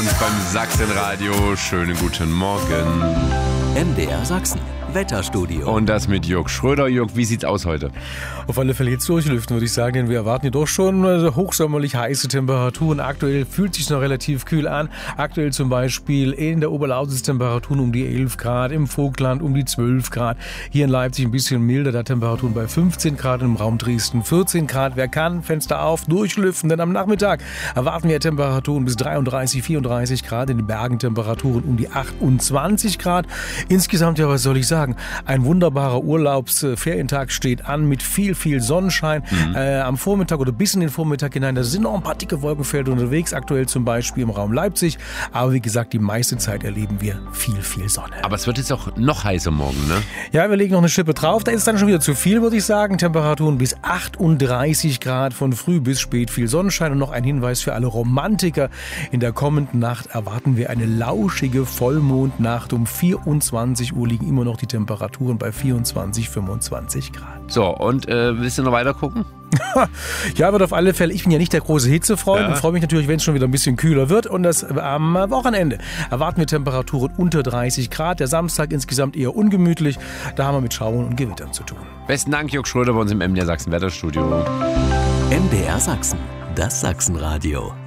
Beim Sachsenradio, schönen guten Morgen. MDR Sachsen, Wetterstudio. Und das mit Jörg Schröder. Jörg, wie sieht's aus heute? Auf alle Fälle jetzt durchlüften, würde ich sagen, denn wir erwarten jedoch schon hochsommerlich heiße Temperaturen. Aktuell fühlt sich noch relativ kühl an. Aktuell zum Beispiel in der Oberlausitz Temperaturen um die 11 Grad, im Vogtland um die 12 Grad. Hier in Leipzig ein bisschen milder, da Temperaturen bei 15 Grad, im Raum Dresden 14 Grad. Wer kann, Fenster auf, durchlüften, denn am Nachmittag erwarten wir Temperaturen bis 33, 34 Grad, in den Bergen Temperaturen um die 28 Grad. Insgesamt, ja, was soll ich sagen, ein wunderbarer Urlaubsferientag steht an mit viel Sonnenschein. Am Vormittag oder bis in den Vormittag hinein, da sind noch ein paar dicke Wolkenfelder unterwegs, aktuell zum Beispiel im Raum Leipzig. Aber wie gesagt, die meiste Zeit erleben wir viel Sonne. Aber es wird jetzt auch noch heißer morgen, ne? Ja, wir legen noch eine Schippe drauf. Da ist dann schon wieder zu viel, würde ich sagen. Temperaturen bis 38 Grad, von früh bis spät viel Sonnenschein. Und noch ein Hinweis für alle Romantiker. In der kommenden Nacht erwarten wir eine lauschige Vollmondnacht. Um 24 Uhr liegen immer noch die Temperaturen bei 24, 25 Grad. So, und willst du noch weiter gucken? Ja, wird auf alle Fälle. Ich bin ja nicht der große Hitzefreund und freue mich natürlich, wenn es schon wieder ein bisschen kühler wird. Und das am Wochenende erwarten wir Temperaturen unter 30 Grad. Der Samstag insgesamt eher ungemütlich. Da haben wir mit Schauern und Gewittern zu tun. Besten Dank, Jörg Schröder, bei uns im MDR Sachsen Wetterstudio. MDR Sachsen, das Sachsenradio.